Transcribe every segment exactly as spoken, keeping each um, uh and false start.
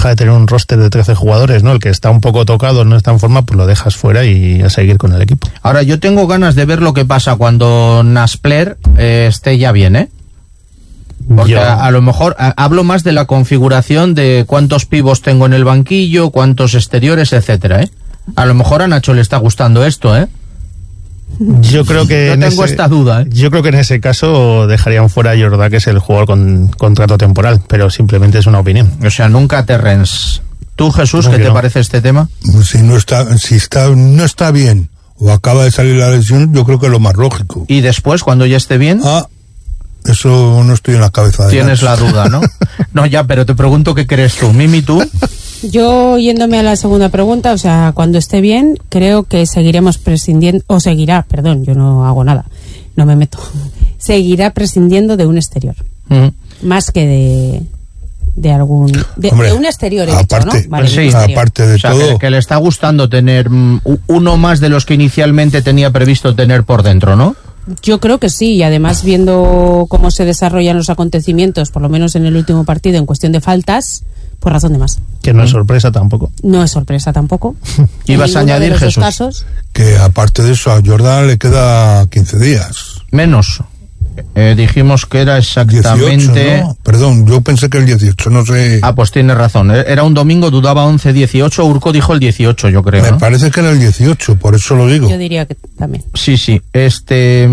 de tener un roster de trece jugadores, ¿no? El que está un poco tocado, no está en forma, pues lo dejas fuera y a seguir con el equipo. Ahora, yo tengo ganas de ver lo que pasa cuando Naspler eh, esté ya bien, ¿eh? Porque a, a lo mejor a, hablo más de la configuración de cuántos pivos tengo en el banquillo, cuántos exteriores, etcétera, ¿eh? A lo mejor a Nacho le está gustando esto, ¿eh? Yo creo que yo en tengo ese, esta duda, ¿eh? Yo creo que en ese caso dejarían fuera a Jordá, que es el jugador con contrato temporal, pero simplemente es una opinión. O sea, nunca Terrence. ¿Tú, Jesús, qué te no? parece este tema? Si no está, si está, no está bien o acaba de salir la lesión, yo creo que es lo más lógico. ¿Y después, cuando ya esté bien? Ah, eso no estoy en la cabeza de Tienes la duda, ¿no? No, ya, pero te pregunto qué crees tú. Mimi, ¿tú? Yo, yéndome a la segunda pregunta, o sea, cuando esté bien, creo que seguiremos prescindiendo, o seguirá, perdón, yo no hago nada, no me meto, seguirá prescindiendo de un exterior, uh-huh. más que de de algún, de, Hombre, de un exterior he aparte, dicho, ¿no? Vale, sí, aparte de o sea, todo. Que, que le está gustando tener um, uno más de los que inicialmente tenía previsto tener por dentro, ¿no? Yo creo que sí, y además viendo cómo se desarrollan los acontecimientos, por lo menos en el último partido, en cuestión de faltas, pues razón de más. Que no es sorpresa tampoco. No es sorpresa tampoco. ¿Ibas a añadir, Jesús? Casos, que aparte de eso, a Jordán le queda quince días. Menos. Eh, dijimos que era exactamente... dieciocho, ¿no? Perdón, yo pensé que el dieciocho, no sé... Ah, pues tienes razón. Era un domingo, dudaba once dieciocho, Urco dijo el dieciocho, yo creo. Me ¿no? parece que era el dieciocho, por eso lo digo. Yo diría que también. Sí, sí. Este...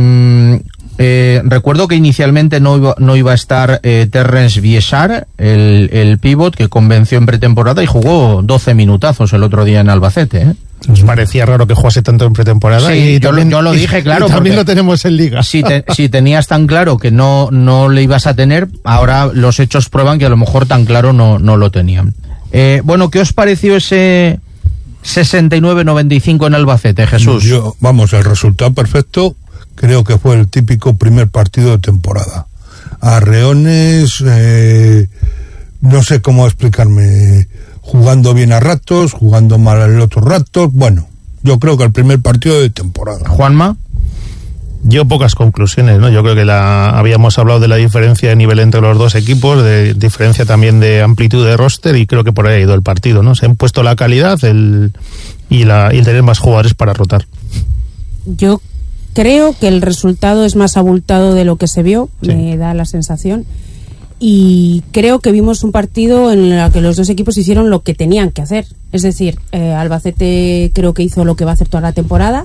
Eh, recuerdo que inicialmente no iba, no iba a estar eh, Terrence Viesar, el, el pívot que convenció en pretemporada y jugó doce minutazos el otro día en Albacete, ¿eh? Nos parecía raro que jugase tanto en pretemporada. Sí, y yo, también, lo, yo lo dije, claro. Y también lo tenemos en Liga. Si, te, si tenías tan claro que no, no le ibas a tener, ahora los hechos prueban que a lo mejor tan claro no, no lo tenían. Eh, bueno, ¿qué os pareció ese sesenta y nueve noventa y cinco en Albacete, Jesús? Yo, vamos, el resultado perfecto creo que fue el típico primer partido de temporada. Arreones, eh, no sé cómo explicarme, jugando bien a ratos, jugando mal a otros ratos. Bueno, yo creo que el primer partido de temporada. Juanma. Yo pocas conclusiones, ¿no? Yo creo que la habíamos hablado de la diferencia de nivel entre los dos equipos, de diferencia también de amplitud de roster, y creo que por ahí ha ido el partido, ¿no? Se han puesto la calidad el, y, la, y el tener más jugadores para rotar. Yo creo que el resultado es más abultado de lo que se vio, sí. Me da la sensación. Y creo que vimos un partido en el que los dos equipos hicieron lo que tenían que hacer. Es decir, eh, Albacete creo que hizo lo que va a hacer toda la temporada.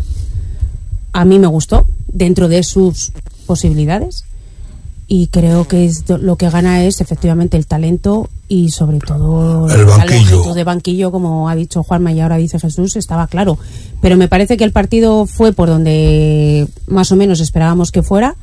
A mí me gustó, dentro de sus posibilidades. Y creo que es lo que gana es efectivamente el talento y sobre todo el banquillo. La de banquillo, como ha dicho Juanma y ahora dice Jesús, estaba claro. Pero me parece que el partido fue por donde más o menos esperábamos que fuera.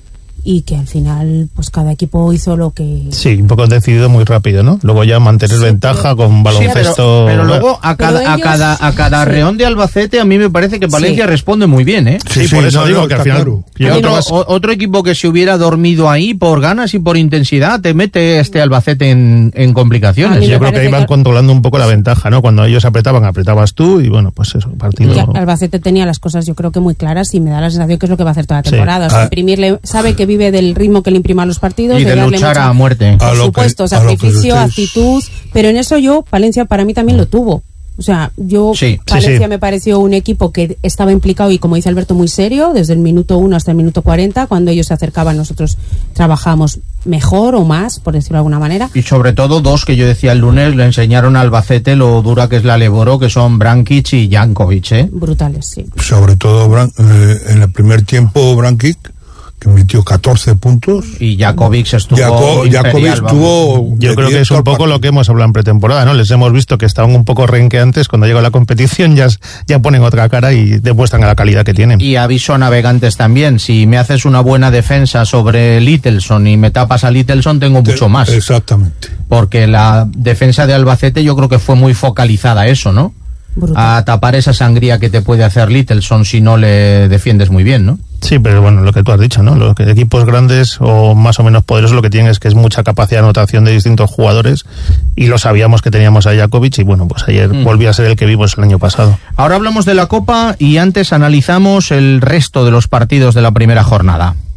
Y que al final pues cada equipo hizo lo que... Sí, un poco decidido muy rápido, ¿no? Luego ya mantener sí, ventaja pero... con baloncesto... Sí, pero, pero luego a cada, pero ellos... a cada, a cada sí. Reón de Albacete a mí me parece que Palencia sí. responde muy bien, ¿eh? Sí, sí, sí por eso no, digo no, que al final... Claro. Otro, más... otro equipo que se hubiera dormido ahí por ganas y por intensidad te mete este Albacete en, en complicaciones. Yo creo que iban que... controlando un poco la ventaja, ¿no? Cuando ellos apretaban, apretabas tú y bueno, pues eso, partido... Ya, Albacete tenía las cosas yo creo que muy claras y me da la sensación que es lo que va a hacer toda la temporada. Sí. O sea, ah. imprimirle... Sabe que vive del ritmo que le imprima los partidos y de, de luchar mucho, a muerte, por supuesto, que, sacrificio, actitud, pero en eso yo, Palencia para mí también lo tuvo. O sea, yo, sí, Palencia sí, sí. me pareció un equipo que estaba implicado y, como dice Alberto, muy serio, desde el minuto uno hasta el minuto cuarenta. Cuando ellos se acercaban, nosotros trabajábamos mejor o más, por decirlo de alguna manera. Y sobre todo dos que yo decía el lunes, le enseñaron a Albacete lo dura que es la Leboro, que son Brankic y Jankovic, ¿eh? Brutales, sí. Sobre todo, eh, en el primer tiempo, Brankic, que metió catorce puntos. Y Jakovic estuvo Jaco, imperial, estuvo yo creo que es un poco lo que hemos hablado en pretemporada, ¿no? Les hemos visto que estaban un poco renqueantes, cuando llega la competición ya, ya ponen otra cara y demuestran la calidad que tienen. Y aviso a navegantes también, si me haces una buena defensa sobre Littleson y me tapas a Littleson, tengo mucho más. Exactamente. Porque la defensa de Albacete yo creo que fue muy focalizada a eso, ¿no? Brutal. A tapar esa sangría que te puede hacer Littleson si no le defiendes muy bien, ¿no? Sí, pero bueno, lo que tú has dicho, ¿no? Los equipos grandes o más o menos poderosos lo que tienen es que es mucha capacidad de anotación de distintos jugadores y lo sabíamos que teníamos a Jakovic y bueno, pues ayer mm. volvió a ser el que vimos el año pasado. Ahora hablamos de la Copa y antes analizamos el resto de los partidos de la primera jornada.